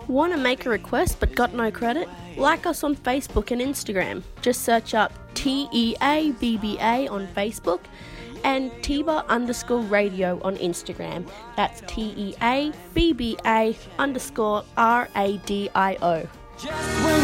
Want to make a request but got no credit? Like us on Facebook and Instagram. Just search up TEABBA on Facebook and Tiba_radio on Instagram. That's TEABBA_RADIO. Just when